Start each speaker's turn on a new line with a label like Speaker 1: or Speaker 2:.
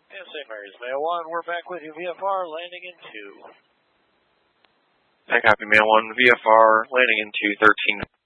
Speaker 1: And St. Mary's Mail 1, we're back with you, VFR, landing in 2.
Speaker 2: I copy, Mail 1, VFR, landing in 2, 13.